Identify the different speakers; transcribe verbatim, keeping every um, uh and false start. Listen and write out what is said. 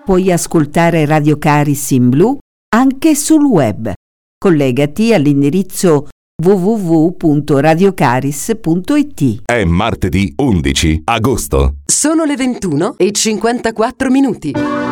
Speaker 1: Puoi ascoltare Radio Caris in blu anche sul web. Collegati all'indirizzo w w w punto radiocaris punto i t.
Speaker 2: È martedì undici agosto.
Speaker 3: Sono le ventuno e cinquantaquattro minuti.